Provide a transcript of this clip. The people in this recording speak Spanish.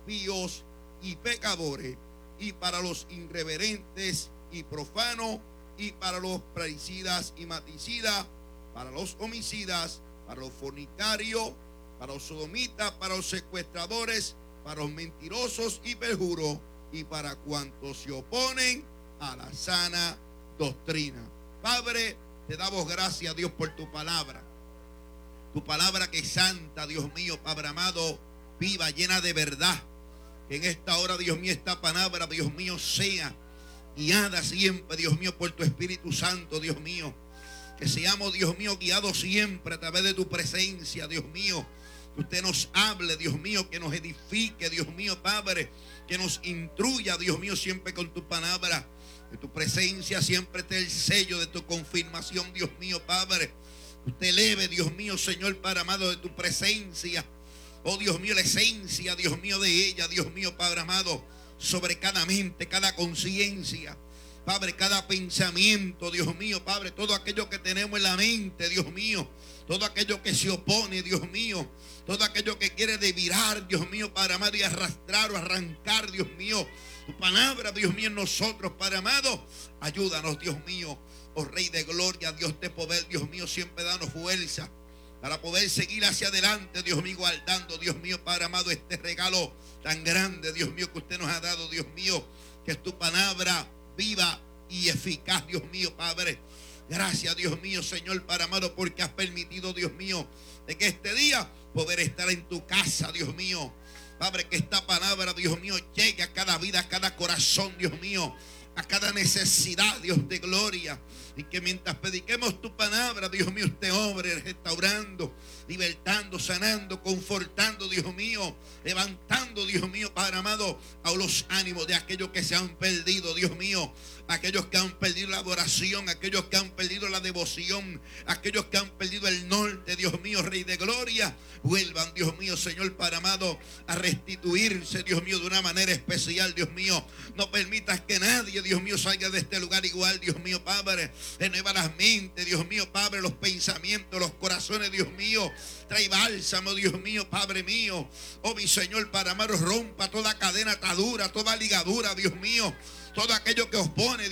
impíos y pecadores, y para los irreverentes y profanos, y para los parricidas y maticidas, para los homicidas, para los fornicarios, para los sodomitas, para los secuestradores, para los mentirosos y perjuros, y para cuantos se oponen a la sana doctrina. Padre, te damos gracias, Dios, por tu palabra. Tu palabra que es santa, Dios mío, Padre amado, viva, llena de verdad. Que en esta hora, Dios mío, esta palabra, Dios mío, sea guiada siempre, Dios mío, por tu Espíritu Santo, Dios mío. Que seamos, Dios mío, guiados siempre a través de tu presencia, Dios mío. Que usted nos hable, Dios mío, que nos edifique, Dios mío, Padre. Que nos instruya, Dios mío, siempre con tu palabra. Que tu presencia siempre esté el sello de tu confirmación, Dios mío, Padre. Usted eleve, Dios mío, Señor, Padre amado, de tu presencia. Oh, Dios mío, la esencia, Dios mío, de ella, Dios mío, Padre amado, sobre cada mente, cada conciencia. Padre, cada pensamiento, Dios mío, Padre, todo aquello que tenemos en la mente, Dios mío, todo aquello que se opone, Dios mío, todo aquello que quiere devirar, Dios mío, Padre amado, y arrastrar o arrancar, Dios mío, tu palabra, Dios mío, en nosotros, Padre amado, ayúdanos, Dios mío, oh Rey de gloria, Dios de poder, Dios mío, siempre danos fuerza para poder seguir hacia adelante, Dios mío, guardando, Dios mío, Padre amado, este regalo tan grande, Dios mío, que usted nos ha dado, Dios mío, que es tu palabra viva y eficaz, Dios mío, Padre. Gracias, Dios mío, Señor, Padre amado, porque has permitido, Dios mío, de que este día poder estar en tu casa, Dios mío. Padre, que esta palabra, Dios mío, llegue a cada vida, a cada corazón, Dios mío, a cada necesidad, Dios de gloria. Y que mientras prediquemos tu palabra, Dios mío, usted obre restaurando, libertando, sanando, confortando, Dios mío, levantando, Dios mío, Padre amado, a los ánimos de aquellos que se han perdido, Dios mío, aquellos que han perdido la adoración, aquellos que han perdido la devoción, aquellos que han perdido el norte, Dios mío, Rey de gloria, vuelvan, Dios mío, Señor, Padre amado, a restituirse, Dios mío, de una manera especial, Dios mío. No permitas que nadie, Dios mío, salga de este lugar igual, Dios mío, Padre. Renueva las mentes, Dios mío, Padre, los pensamientos, los corazones, Dios mío. Trae bálsamo, Dios mío, Padre mío. Oh, mi Señor, Padre amado, rompa toda cadena atadura, toda ligadura, Dios mío. Todo aquello que os pone,